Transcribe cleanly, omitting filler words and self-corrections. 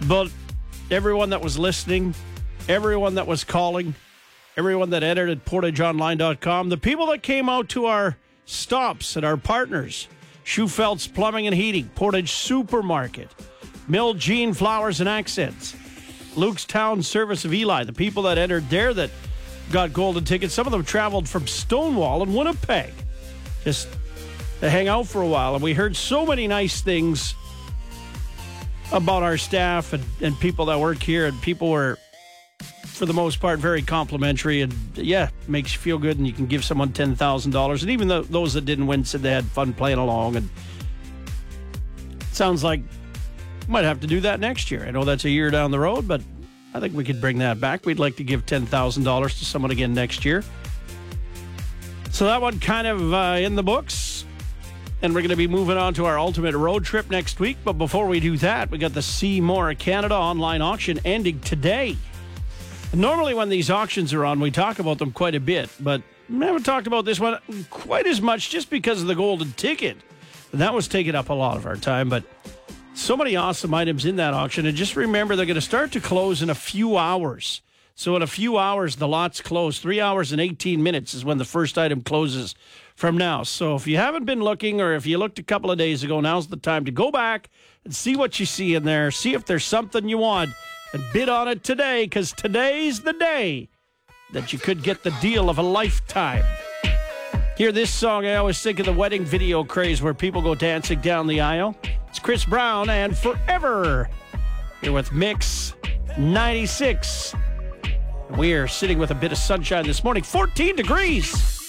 But everyone that was listening, everyone that was calling, everyone that entered at PortageOnline.com, the people that came out to our stops and our partners, Schufeld's Plumbing and Heating, Portage Supermarket, Mill Jean Flowers and Accents, Luke's Town Service of Eli, the people that entered there that got golden tickets. Some of them traveled from Stonewall and Winnipeg just to hang out for a while. And we heard so many nice things about our staff and people that work here. And people were, for the most part, very complimentary. And, yeah, makes you feel good. And you can give someone $10,000. And even those that didn't win said they had fun playing along. And it sounds like might have to do that next year. I know that's a year down the road, but I think we could bring that back. We'd like to give $10,000 to someone again next year. So that one kind of in the books. And we're going to be moving on to our ultimate road trip next week. But before we do that, we got the Seymour Canada online auction ending today. And normally when these auctions are on, we talk about them quite a bit. But we haven't talked about this one quite as much just because of the golden ticket. And that was taking up a lot of our time. But so many awesome items in that auction. And just remember, they're going to start to close in a few hours. So in a few hours, the lots close. 3 hours and 18 minutes is when the first item closes from now. So if you haven't been looking, or if you looked a couple of days ago, now's the time to go back and see what you see in there. See if there's something you want and bid on it today, because today's the day that you could get the deal of a lifetime. Hear this song, I always think of the wedding video craze where people go dancing down the aisle. It's Chris Brown and Forever. Here with Mix 96. We're sitting with a bit of sunshine this morning, 14 degrees.